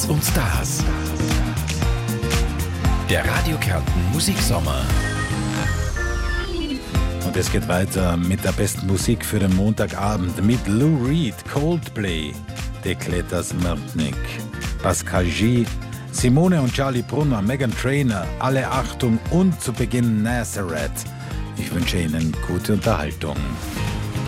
und Stars. Der Radio Kärnten Musiksommer. Und es geht weiter mit der besten Musik für den Montagabend mit Lou Reed, Coldplay, Dekleta Smrtnik, Pascal G, Simone und Charlie Brunner, Meghan Trainor, Alle Achtung und zu Beginn Nazareth. Ich wünsche Ihnen gute Unterhaltung.